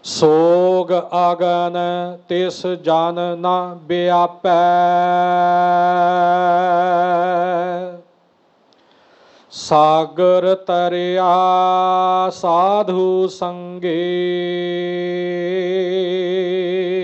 ਸੋਗ ਆਗਨ ਤਿਸ ਜਨ ਨ ਵਿਆਪੈ। ਸਾਗਰ ਤਰਿਆ ਸਾਧੂ ਸੰਗੇ